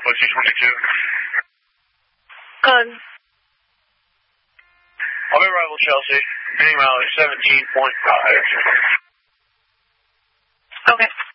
Alpha 222. Good. I'll be arrival, Chelsea. Being routed 17.5. Okay.